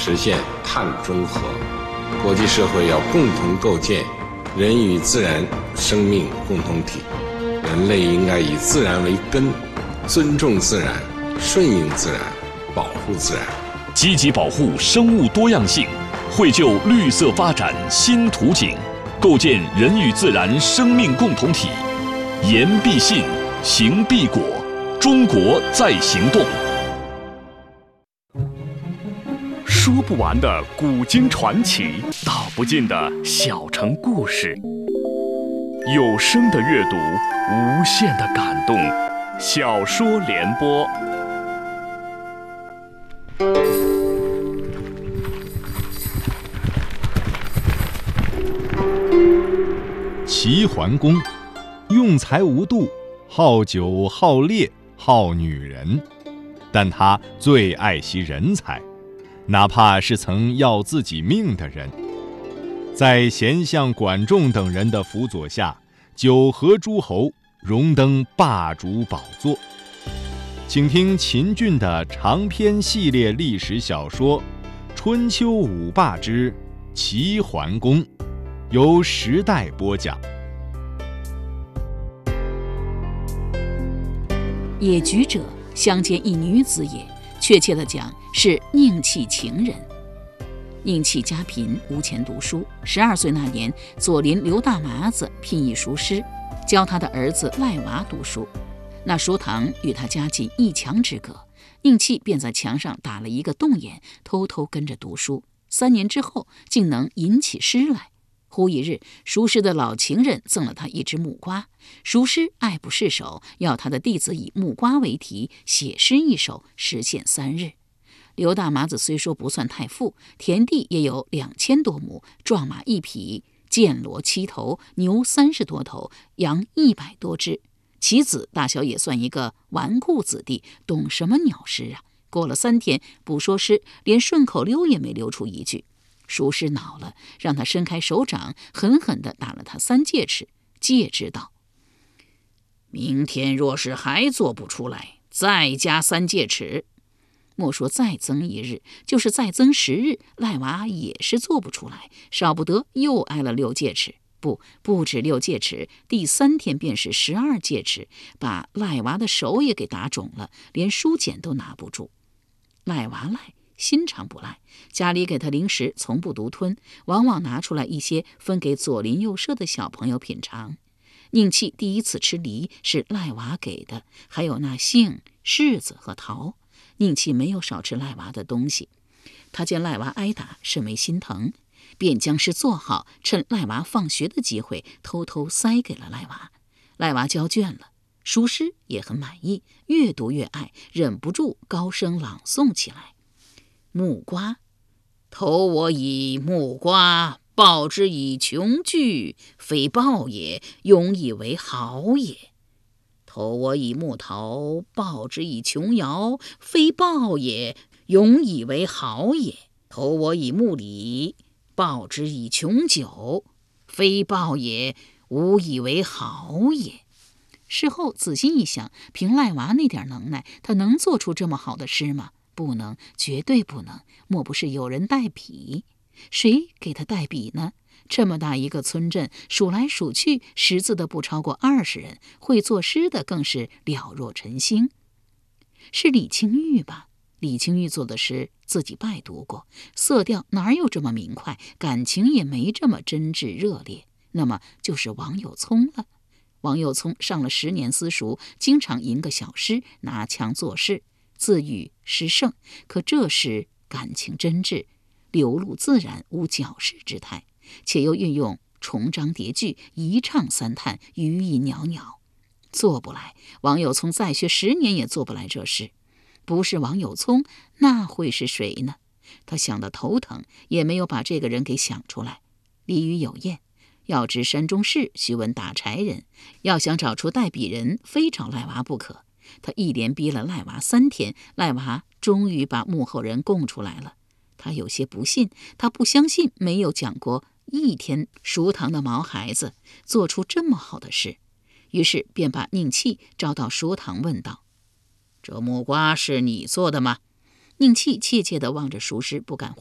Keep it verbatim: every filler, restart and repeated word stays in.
实现碳中和。国际社会要共同构建人与自然生命共同体，人类应该以自然为根，尊重自然，顺应自然，保护自然， 积极保护生物多样性，绘就绿色发展新图景，构建人与自然生命共同体。言必信，行必果，中国在行动。说不完的古今传奇，道不尽的小城故事。有声的阅读，无限的感动。小说联播。 齐桓公用才无度，好酒好猎好女人，但他最爱惜人才，哪怕是曾要自己命的人。在贤相管仲等人的辅佐下，九合诸侯，荣登霸主宝座。请听秦俊的长篇系列历史小说《春秋五霸之齐桓公》，由时代播讲。 野菊者，相见一女子也，确切地讲是宁戚情人。宁戚家贫，无钱读书。十二岁那年，左邻刘大麻子聘一塾师，教他的儿子赖娃读书。那书堂与他家仅一墙之隔，宁戚便在墙上打了一个洞眼，偷偷跟着读书。三年之后，竟能吟起诗来。忽一日，塾师的老情人赠了他一只木瓜，塾师爱不释手，要他的弟子以木瓜为题写诗一首，时限三日。刘大麻子虽说不算太富，田地也有两千多亩，壮马一匹，箭骡七头，牛三十多头，羊一百多只。其子大小也算一个纨绔子弟，懂什么鸟诗啊？过了三天，不说诗，连顺口溜也没溜出一句。塾师恼了，让他伸开手掌，狠狠地打了他三戒尺，戒之道：明天若是还做不出来，再加三戒尺。莫说再增一日，就是再增十日，赖娃也是做不出来，少不得又挨了六戒尺。不，不止六戒尺，第三天便是十二戒尺，把赖娃的手也给打肿了，连书简都拿不住。赖娃赖，心肠不赖，家里给他零食从不独吞，往往拿出来一些分给左邻右舍的小朋友品尝。宁戚第一次吃梨是赖娃给的，还有那杏、柿子和桃。宁戚没有少吃赖娃的东西，他见赖娃挨打，甚为心疼，便将诗做好，趁赖娃放学的机会偷偷塞给了赖娃。赖娃交卷了，塾师也很满意，越读越爱，忍不住高声朗诵起来：木瓜，投我以木瓜，报之以琼琚，非报也，永以为好也。投我以木桃，报之以琼瑶，非报也，永以为好也。投我以木李，报之以琼酒，非报也，无以为好也。事后仔细一想，凭赖娃那点能耐，他能做出这么好的诗吗？不能，绝对不能。莫不是有人代笔？谁给他代笔呢？这么大一个村镇，数来数去，识字的不超过二十人，会作诗的更是了若晨星。是李清玉吧？李清玉做的诗自己拜读过，色调哪有这么明快，感情也没这么真挚热烈。那么就是王有聪了。王有聪上了十年私塾，经常吟个小诗，拿腔作势，自喻诗圣。可这诗感情真挚，流露自然，无矫饰之态，且又运用重章叠句，一唱三叹，语意袅袅。做不来，王有聪再学十年也做不来这诗。不是王有聪，那会是谁呢？他想得头疼，也没有把这个人给想出来。俚语有谚，要知山中事，须问打柴人。要想找出代笔人，非找赖娃不可。他一连逼了赖娃三天，赖娃终于把幕后人供出来了。他有些不信，他不相信没有讲过一天熟堂的毛孩子做出这么好的事，于是便把宁戚招到熟堂问道：这木瓜是你做的吗？宁戚怯怯地望着熟师，不敢